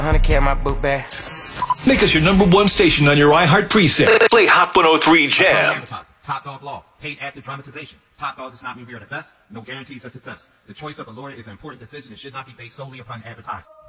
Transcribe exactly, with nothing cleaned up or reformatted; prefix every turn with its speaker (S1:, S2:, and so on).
S1: one hundred K my book bag.
S2: Make us your number one station on your iHeart preset. Play Hot one oh three Jam.
S3: Top Dog Law. Paid active dramatization. Top Dog does not mean we are the best. No guarantees of success. The choice of a lawyer is an important decision and should not be based solely upon advertising.